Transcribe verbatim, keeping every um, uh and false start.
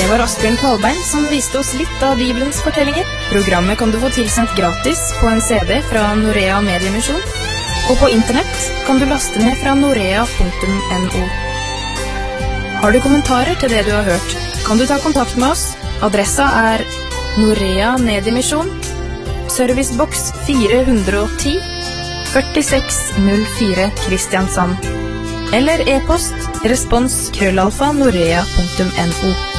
var Asbjørn Kvalbein som viste oss litt av Bibelens fortellinger. Programmet kan du få tilsendt gratis på en C D fra Norea Mediemisjon, og på internett kan du laste ned fra norea punktum no. Har du kommentarer til det du har hørt, kan du ta kontakt med oss. Adressa er Norea Mediemisjon, servicebox fire hundre og ti, førtiseks null fire Kristiansand, eller e-post respons krøllalfa norea punktum no.